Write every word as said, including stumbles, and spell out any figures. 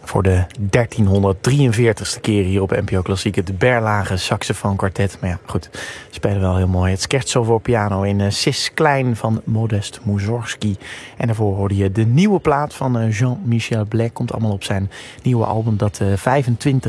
Voor de dertienhonderddrieënveertigste keer hier op N P O Klassiek het Berlage Saxofoonkwartet. Maar ja, goed, spelen wel heel mooi. Het Scherzo voor piano in uh, Cis Klein van Modest Mussorgsky. En daarvoor hoorde je de nieuwe plaat van uh, Jean-Michel Blek. Komt allemaal op zijn nieuwe album dat uh, vijfentwintig